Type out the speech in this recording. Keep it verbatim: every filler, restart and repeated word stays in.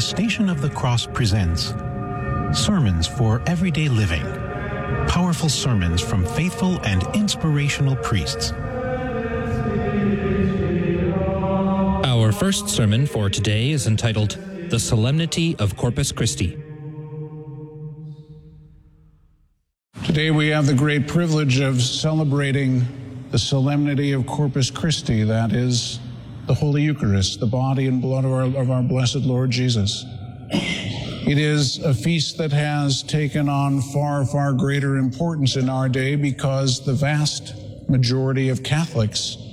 Station of the Cross presents Sermons for Everyday Living. Powerful sermons from faithful and inspirational priests. Our first sermon for today is entitled The Solemnity of Corpus Christi. Today we have the great privilege of celebrating the solemnity of Corpus Christi, that is, the Holy Eucharist, the body and blood of our, of our blessed Lord Jesus. It is a feast that has taken on far, far greater importance in our day because the vast majority of Catholics